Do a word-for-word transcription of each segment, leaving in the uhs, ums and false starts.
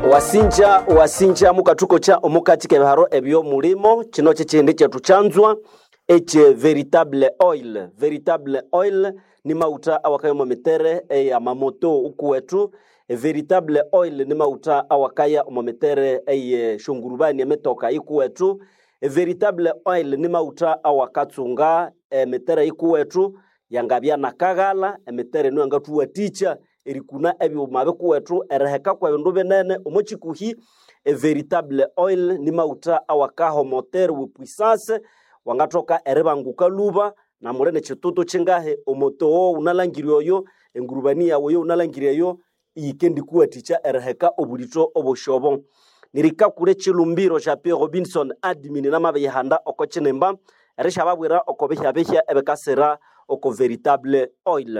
Wasinja wasinja mukatuko cha omukati kebiharo ebyo mulimo kino kikindi kyetu chanzwa eche veritable oil. Veritable oil ni mauta awakayo mometere e ya mamoto ukuwetu. E veritable oil ni mauta awakaya mometere e shungurubani ya metoka ikuwetu. E veritable oil ni mauta awakatunga e metere ikuwetu yangabia nakagala e metere no angatuwa ticha erikuna ebi umabe kuwetu ereheka kwa yondube nene umochikuhi. E veritable oil ni mauta awakaho motere wipuisase wangatoka erebanguka luba na murene chituto chingahe omoto unalangiriyo yo engurubani yawe yo unalangiriyo ikendi kuwa ticha ereheka obulito oboshobo. Nirika kure chilumbiro ja Pierre Robinson admin na mabe yahanda okochinemba eresha babwira okobehya behya ebekasera oko veritable oil.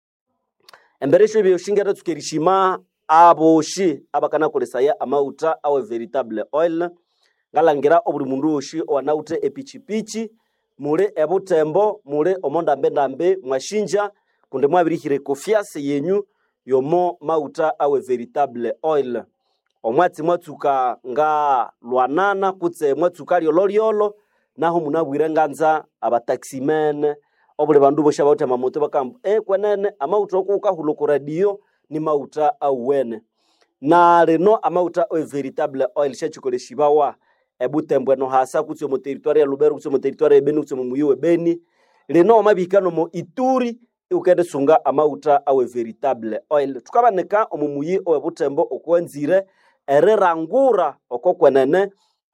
Emberesho ebyo shingera tukerishima aboshi abakana kolesaya amauta awe veritable oil ngalangira obuli mundu oshi wanaute epichipichi mure ebutembo mure omonda mbendambe mwashinja kunde mwabirihire kofiase yenyu yomo mauta awe veritable oil. Omwati mwatuka nga lwanana kutse mwatuka lyololiolo naho munabwire nganza abataximen obule bandu bosha bauta mamoto bakambu eh kwenene amauta okuka huloko radio ni mauta awene na reno amauta awe veritable oil shachikole shibawa ebutembo no hasa kutse mu territoire ya Lubero kutse mu territoire ya Beni kutse mu muyiwe Beni reno mabikano mo Ituri ukende sunga amauta awe veritable oil tukabaneka omumuyi obutembo okwenzire ererangura okokwenene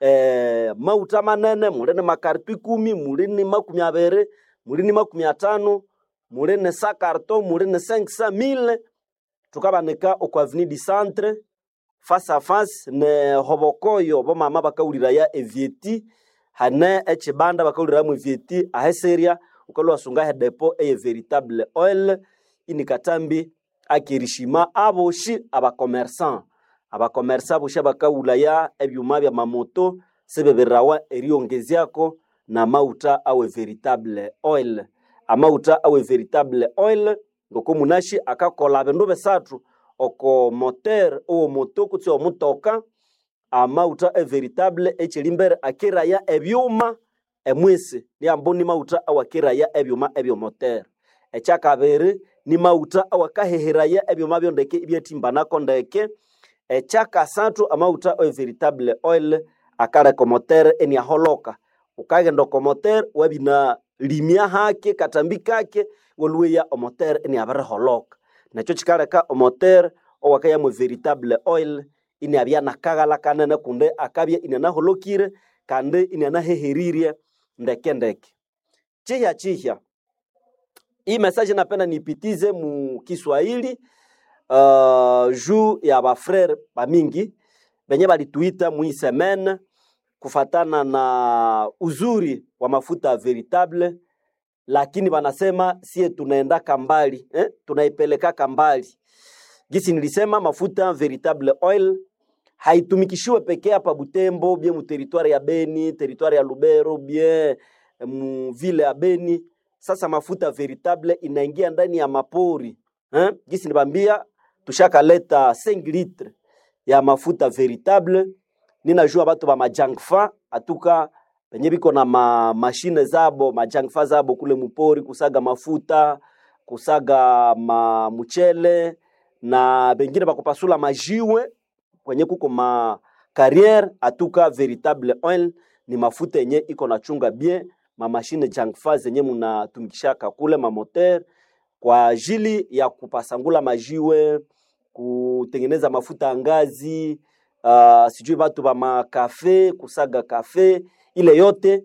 eh mauta manene mulene makartu kumi mulini makumi abere mulini makumi atano mulene sa carton mulene cinq cent mille tukabaneka okwa avenue du centre face à face ne hobokoyo bo mama bakaulira ya evieti hane echibanda bakaulira mu evieti aheseria ukalo asunga he depo e veritable oil inikatambi akirishima aboshi aba commerçant aba commerçant busha bakaula ya ebyuma bya mamoto sebeberawa eriongeziako na mauta awe veritable oil. Amauta awe veritable oil ngoko munashi akakola bendo besatu oko moteur o moto kutse omutoka amauta e veritable echelimbere akira ya ebyuma emwese ni amboni mauta awakira ya ebyuma ebyo moteur echakabere ni mauta awakahehera ya ebyuma byondeke ibyetimba kondeke echaka santu amauta e veritable oil akara ko moteur eni aholoka ukagenda ko moteur wabina limia hake katambikake woluya o moteur eni abere holoka nacho chikareka o moteur o wakaya mu veritable oil ini abya nakagala kanene kunde akabya inana holokire kande inana heheririe ndeke ndeke chihya chihya. Hii message napenda nipitize mu Kiswahili uh, juu ya ba frère bamingi benye bali tuita mu semaine kufatana na uzuri wa mafuta veritable, lakini banasema sie tunaenda kambali eh tunaipeleka kambali. Gisi nilisema mafuta veritable oil haitumikishiwe pekee hapa Butembo bien mu territoire ya Beni, territoire ya Lubero bien mu ville ya Beni. Sasa mafuta veritable inaingia ndani ya mapori eh gisi nibambia tushakaleta cinq litres ya mafuta veritable. Ninajua batu ba majangfa atuka benye biko na ma machine zabo majangfa zabo kule mupori kusaga mafuta kusaga ma mchele na bengine bakupasula majiwe kwenye kuko ma carrière atuka veritable oil ni mafuta yenye iko na chunga bien ma machine jangfa zenye munatumikishaka kule ma moteur kwa ajili ya kupasangula majiwe kutengeneza mafuta ngazi. Uh, sijui batu ba makafe kusaga kafe ile yote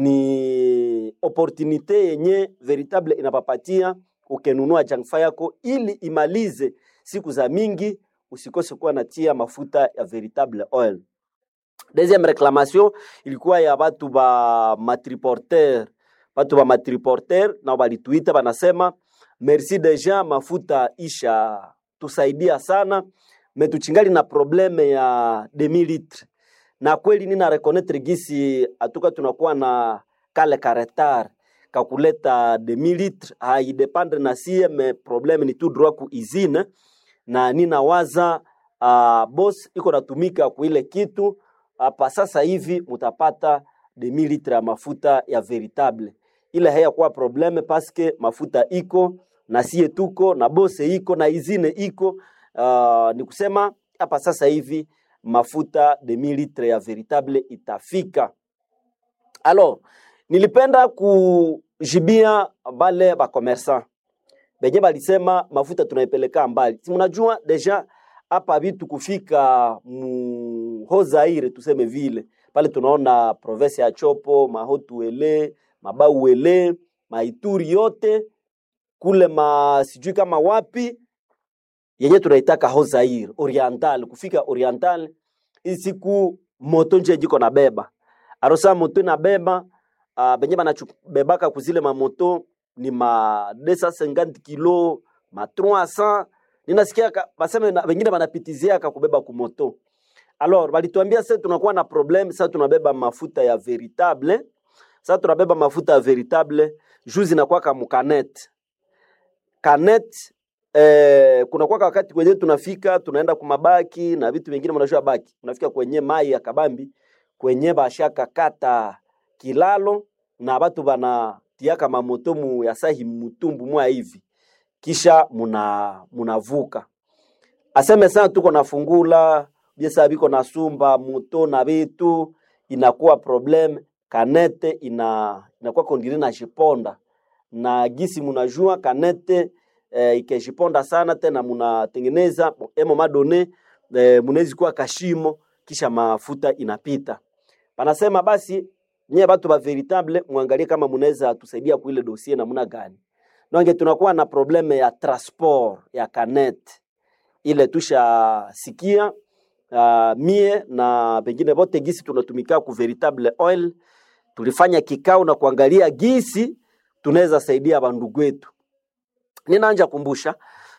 ni opportunité yenye veritable inapapatia ukenunua jangfa yako ili imalize siku za mingi usikose kuwa natia mafuta ya veritable oil. Deuxième réclamation ilikuwa ya batu ba matriporteur batu ba matriporteur na balituita banasema merci deja mafuta isha tusaidia sana metuchingali na probleme ya deux mille litres na kweli nina reconnaître gisi atuka tunakuwa na kale karetar kakuleta deux mille litres haidependre na sie me probleme ni tout droit ku izine na nina waza uh, boss iko natumika kwa ile kitu hapa sasa hivi mutapata deux mille litres ya mafuta ya veritable. Ile haya kwa probleme paske mafuta iko na sie tuko na bose iko na izine iko. Uh, ni kusema hapa sasa hivi mafuta deux mille litres ya veritable itafika. Alors, nilipenda kujibia bale ba commerçant. Benye balisema mafuta tunaipeleka mbali. Si mnajua deja hapa vitu kufika mu Hozaire tuseme vile. Pale tunaona province ya Chopo, Mahotuele, Mabauele, Maituri yote kule ma sijui kama wapi yenye tunaitaka Hozaire, Oriental, kufika Oriental isiku moto nje jiko na beba. Arosa moto na beba, uh, benye banachubebaka kuzile ma moto ni ma deux cent cinquante kilo, ma trois cents. Ninasikia baseme wengine banapitizia kubeba ku moto. Alors balituambia sasa tunakuwa na problem, sasa tunabeba mafuta ya veritable. Sasa tunabeba mafuta ya veritable, juzi inakuwa kama canet. Canet eh kuna kwa wakati kwenye tunafika tunaenda kumabaki na vitu vingine mnashua baki. Unafika kwenye mai ya Kabambi, kwenye bashaka kata kilalo na watu bana tiaka mamotomu ya sahi mutumbu mwa hivi. Kisha muna munavuka. Aseme sana tuko nafungula, biesa biko na sumba moto na vitu inakuwa problem, kanete ina inakuwa kondiri na jiponda. Na gisi munajua kanete eh, ikejiponda sana tena munatengeneza emo madone eh, munezi kuwa kashimo kisha mafuta inapita. Panasema basi nye watu ba veritable muangalie kama munaweza tusaidia kwa ile dossier namna gani. Nonge tunakuwa na probleme ya transport ya kanet. Ile tusha sikia uh, mie na pengine bote gisi tunatumika ku veritable oil. Tulifanya kikao na kuangalia gisi tunaweza saidia bandugu wetu. Ninaanja kumbusha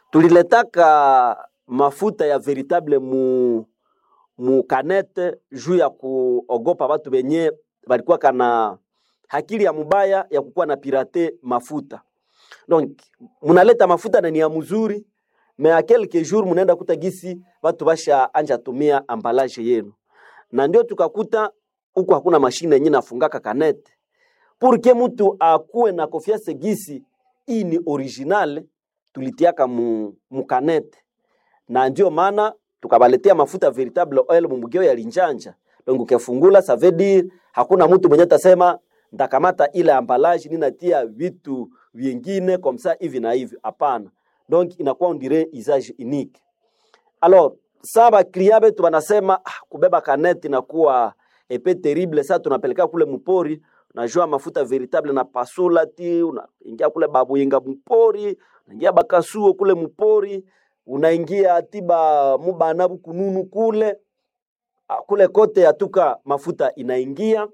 tuliletaka mafuta ya veritable mu mu kanete juu ya kuogopa watu wenye walikuwa kana hakili ya mubaya ya kukua na pirate mafuta. Donc munaleta mafuta na ni ya mzuri, mais a quelques jours munaenda kuta gisi watu basha anja tumia emballage yenu. Na ndio tukakuta huko hakuna mashine yenyewe nafungaka kanete. Pour que mtu akuwe na confiance gisi hii ni original, tulitiaka mu, mu kanete. Na ndio maana tukabaletea mafuta veritable oil mumugeo ya linjanja. Donc ukifungula ça veut dire hakuna mtu mwenye atasema ndakamata ile emballage ninatia vitu vingine comme ça hivi na hivi, hapana. Donc inakuwa on dirait usage unique. Alors saba client betu banasema ah, kubeba kaneti inakuwa epe terrible, sasa tunapeleka kule mpori, unajua mafuta veritable na pasulati, unaingia kule babuyinga mpori, unaingia bakasuo kule mpori, unaingia tiba mubanabu kununu kule kule kote yatuka mafuta inaingia.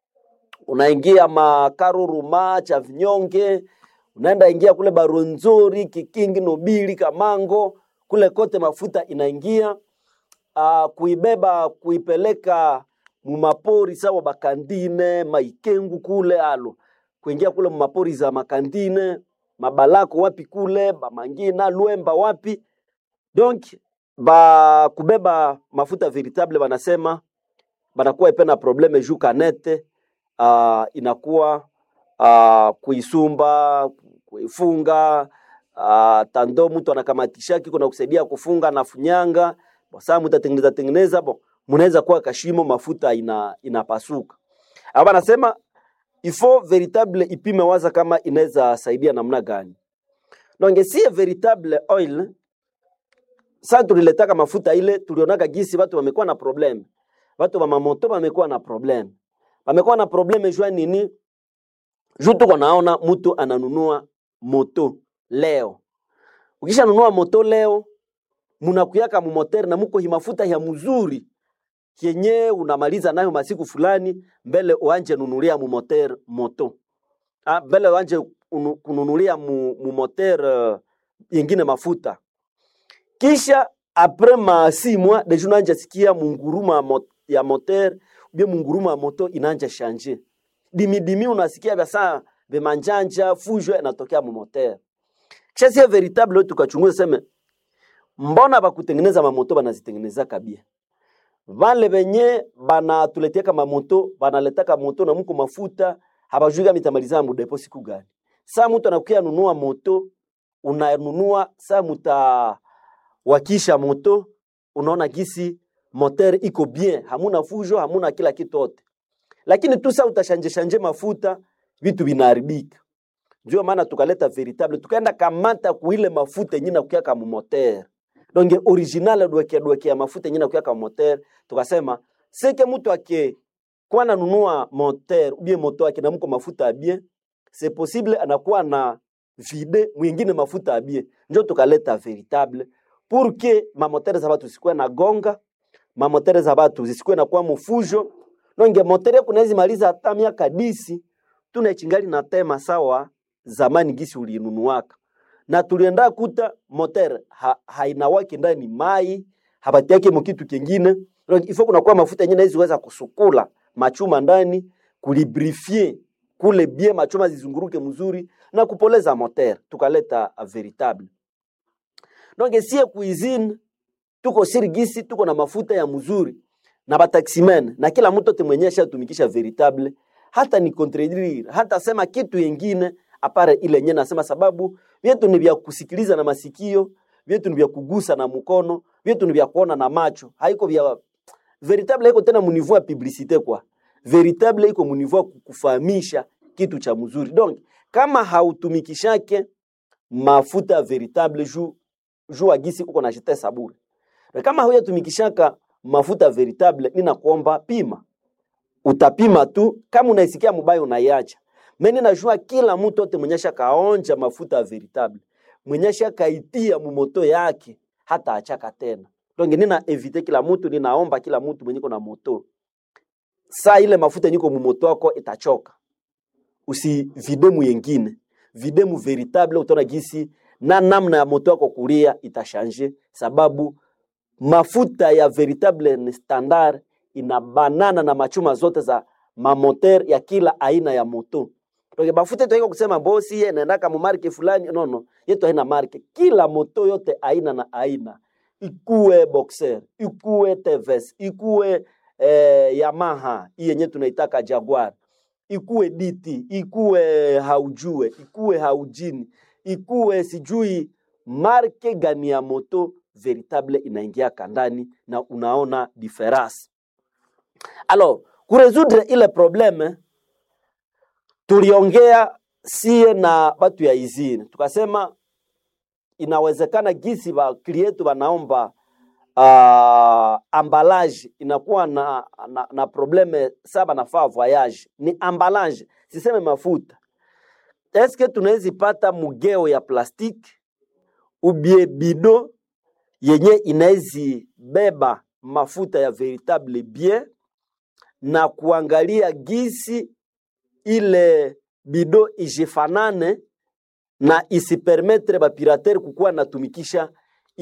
Unaingia makaruru macha vinyonge, unaenda ingia kule Baronzori, Kikingi, Nobili, Kamango, kule kote mafuta inaingia. Uh, kuibeba kuipeleka mumapori sawa bakandine, Maikengu kule alo. Kuingia kule mumapori za makandine, Mabalako wapi kule, Bamangina, Luemba wapi. Donc ba kubeba mafuta veritable banasema banakuwa ipena probleme juu kanete uh, inakuwa uh, kuisumba, kuifunga, uh, tando mtu anakamatisha kiko na kusaidia kufunga na funyanga, basa mtu atengeneza tengeneza bon munaweza kuwa kashimo mafuta ina inapasuka. Hapa nasema ifo veritable ipime waza kama inaweza saidia namna gani. Donc si veritable oil sasa tuliletaka mafuta ile tulionaka gisi watu wamekuwa na problem. Watu wa mamoto wamekuwa na problem. Wamekuwa na problem jua nini? Juu tuko naona mtu ananunua moto leo. Ukisha nunua moto leo, munakuyaka mu moteur na muko himafuta ya mzuri. Kienye unamaliza nayo masiku fulani mbele uanje nunulia mu moteur moto. Ah mbele uanje unu, kununulia mu, mu moteur uh, yengine mafuta. Kisha après ma six mois deja unanja sikia munguruma mot, ya moteur bien munguruma moto inanja changer. Dimi dimi unasikia basa be manjanja fujo inatokea mu moteur. Kisha si veritable tukachunguza sema mbona bakutengeneza mamoto banazitengeneza kabia? Vale benye bana tuletea kama moto, banaleta kama moto na mko mafuta, habajui kama itamaliza muda ipo siku gani. Saa mtu anakuya nunua moto, unanunua saa muta wakisha moto, unaona gisi moteur iko bien, hamuna fujo, hamuna kila kitu yote. Lakini tu saa utashanje shanje mafuta, vitu vinaharibika. Ndio maana tukaleta veritable, tukaenda kamata kuile mafuta yenyewe na kukia kama moteur. Donc original dokia dokia mafuta yenyewe na kukia kama moteur, tukasema seke mtu ake kwa nanunua moteur ou bien moto yake na mko mafuta bien, c'est possible anakuwa na vide mwingine mafuta bien. Ndio tukaleta veritable pour que ma moteur za watu sikwe na gonga, ma moteur za watu zisikwe na kwa mfujo. Nonge moteur kunaweza maliza hata miaka disi, tunachingali na tema sawa zamani gisi ulinunuaka. Na tulienda kuta moteur ha, hainawaki ndani mai, habati yake mkitu kingine. Ifo kuna kwa mafuta yenyewe hizo kusukula machuma ndani, kulibrifier kule bien machuma zizunguruke mzuri na kupoleza moteur. Tukaleta veritable. Donc sie cuisine tuko sirigisi, tuko na mafuta ya mzuri na bataximen na kila mtu temwenyesha tumikisha veritable, hata ni contredire, hata sema kitu yengine apare ile yenyewe nasema, sababu vyetu ni vya kusikiliza na masikio, vyetu ni vya kugusa na mkono, vyetu ni vya kuona na macho. Haiko vya veritable, iko tena munivou ya publicité kwa. Veritable iko munivou kukufahamisha kitu cha mzuri. Donc kama hautumikishake mafuta veritable juu juu agisi uko na jete saburi. Na kama huyatumikishaka mafuta veritable, nina kuomba pima. Utapima tu, kama unaisikia mubaya unaiacha. Mimi najua kila mtu yote mwenyesha kaonja mafuta veritable, mwenyesha kaitia mumoto yake hata achaka tena. Donc nina evite kila mtu, ninaomba kila mtu mwenye kuna moto, saa ile mafuta niko mumoto wako itachoka, usi videmu yengine, videmu veritable. Utaona gisi na namna ya moto wako kulia itashanje, sababu mafuta ya veritable ni standard, ina banana na machuma zote za mamoteur ya kila aina ya moto. Kwa mafuta yetu haiko kusema bosi yeye anaenda kama marke fulani, no no, yetu haina marke. Kila moto yote aina na aina, ikuwe Boxer, ikuwe T V S, ikuwe eh, Yamaha hii yenyewe tunaitaka Jaguar, ikuwe D T, ikuwe haujue, ikuwe haujini, ikuwe sijui marke gani ya moto, veritable inaingia kandani na unaona difference. Alors, kuresoudre ile probleme, tuliongea sie na batu ya izini. Tukasema inawezekana gisi ba klietu wanaomba uh, emballage inakuwa na, na, na probleme saba na fa voyage. Ni emballage, siseme mafuta. Eske tunawezi pata mugeo ya plastiki ubie bido yenye inawezi beba mafuta ya veritable bien na kuangalia gisi ile bido ijifanane na isipermetre ba pirater kukuwa natumikisha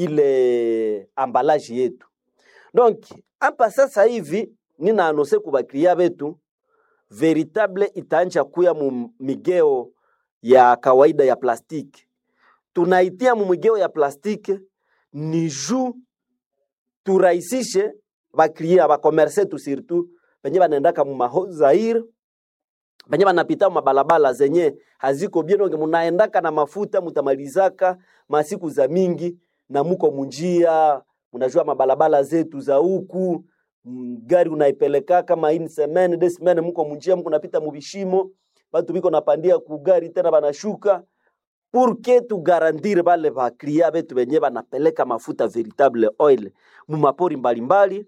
ile emballage yetu. Donc hapa sasa hivi nina anose kuba klia betu, veritable itaanza kuya mu migeo ya kawaida ya plastiki. Tunaitia mu migeo ya plastiki ni juu turahisishe ba klia ba commerce tu, surtout penye banaendaka mu mahozair, penye banapita mabalabala zenye haziko bien. Onge munaendaka na mafuta mutamalizaka masiku za mingi na muko munjia, munajua mabalabala zetu za huku, gari unaipeleka kama in semaine des semaines muko munjia, muko napita mubishimo, batu biko napandia ku gari tena banashuka, pour que tu garantir bale ba client betu benye banapeleka mafuta veritable oil mu mapori mbalimbali.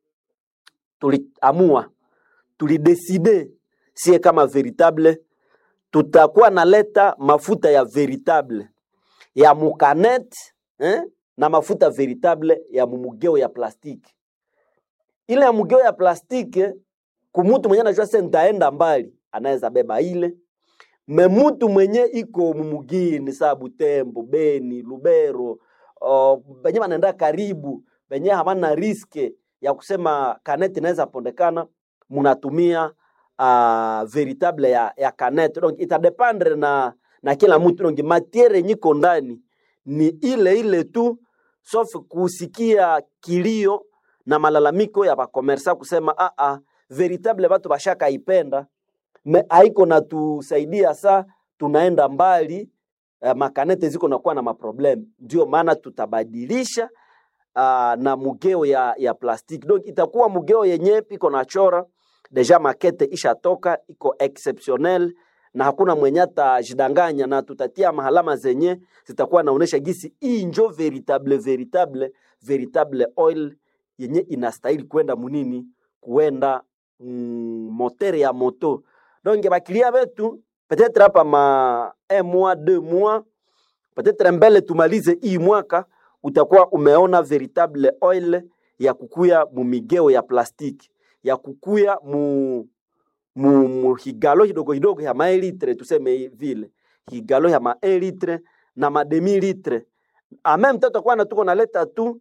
Tuliamua, tulideside sie kama veritable tutakuwa naleta mafuta ya veritable ya mukanet eh, na mafuta veritable ya mumugeo ya plastiki. Ile ya mugeo ya plastiki kumutu mwenye anajua sasa nitaenda mbali anaweza beba ile. Memutu mwenye iko mumugini sabu Tembo, Beni, Lubero, uh, benye wanaenda karibu, benye hamana riske ya kusema kaneti inaweza pondekana, munatumia uh, veritable ya, ya kaneti. Donc itadependre na na kila mtu. Donc matiere nyiko ndani ni ile ile tu, sauf kusikia kilio na malalamiko ya bakomersa kusema a a veritable batu bashaka ipenda me haiko na tusaidia saa tunaenda mbali. Uh, makanete ziko nakuwa na maproblem, ndio maana tutabadilisha uh, na mugeo ya ya plastiki. Donc itakuwa mugeo yenye piko na chora deja, makete ishatoka iko exceptionnel na hakuna mwenye atajidanganya, na tutatia mahalama zenye zitakuwa naonesha gisi hii njo veritable veritable veritable oil yenye inastahili kwenda munini kuenda mm, motere ya moto. Donc bakilia betu peut-être hapa ma un mois deux mois peut-être mbele tumalize hii mwaka, utakuwa umeona veritable oil ya kukuya mumigeo ya plastiki, ya kukuya mu mu, mu higalo hidogo hidogo ya ma litre, tuseme vile higalo ya ma un litre na ma demi litre. En même temps tutakuwa na tuko naleta tu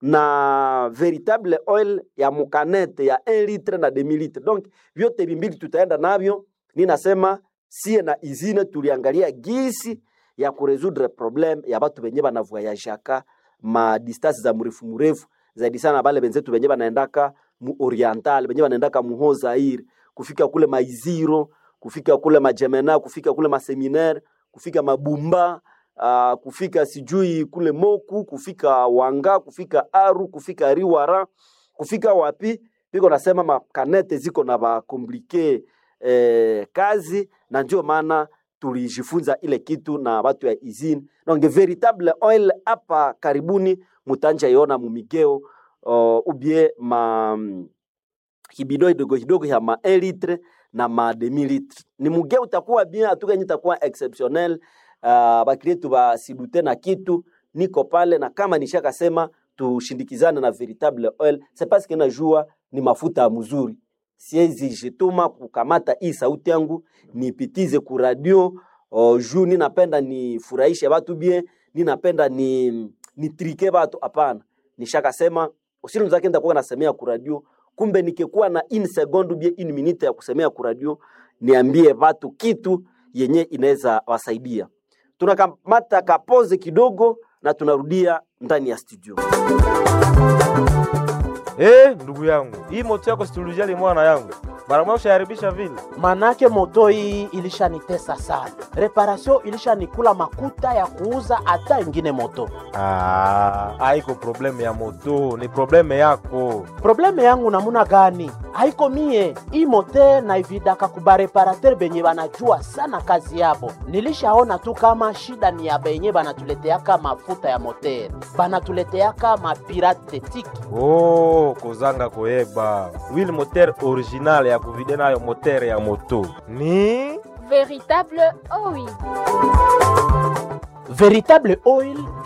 na veritable oil ya mukanete ya un litre na demi litre. Donc vyote bimbili tutaenda navyo. Ninasema sie na izine tuliangalia gisi ya kuresoudre problem ya batu benye bana voyageaka ma distance za mrefu mrefu, zaidi sana bale benzetu benye banaendaka mu oriental, benye banaendaka mu Hozaire, kufika kule Maiziro, kufika kule Majemena, kufika kule Maseminaire, kufika Mabumba, uh, kufika sijui kule Moku, kufika Wanga, kufika Aru, kufika Riwara, kufika wapi. Biko nasema makanete ziko na ba compliqué eh, kazi, na ndio maana tulijifunza ile kitu na watu ya izini. Donc veritable oil hapa karibuni mutanja iona mumigeo uh, ubie ma kibido hidogo hidogo ya ma un litre na ma demi litre. Ni mugeo utakuwa bien, atuka nitakuwa exceptionnel. Uh, bakirietu basidute na kitu niko pale, na kama nishaka sema tushindikizane na veritable oil, c'est parce que najua ni mafuta mzuri. Siezi jituma kukamata hii sauti yangu nipitize ku radio uh, juu ninapenda nifurahishe watu bien, ninapenda ni nitrike watu, hapana. Nishaka sema usilu zake nitakuwa nasemea ku radio, kumbe nikikuwa na une seconde bien une minute ya kusemea ku radio, niambie watu kitu yenye inaweza wasaidia. Tunakamata kapoze kidogo na tunarudia ndani ya studio. Eh, ndugu yangu, hii moto yako situlijali mwana yangu. Mara moja ushaharibisha vile. Manake moto hii ilishanitesa sana. Reparation ilishanikula makuta ya kuuza hata ingine moto. Ah, haiko probleme ya moto, ni probleme yako. Probleme yangu namuna gani? Haiko mie. Hii mote na ividaka kuba reparateur benye banajua sana kazi yabo. Nilishaona tu kama shida ni ya benye banatuleteaka mafuta ya moteur. Banatuleteaka mapirate tiki. Oh, kozanga koeba. Wheel moteur original ya kuvide nayo moteur ya moto ni Véritable oil. Véritable oil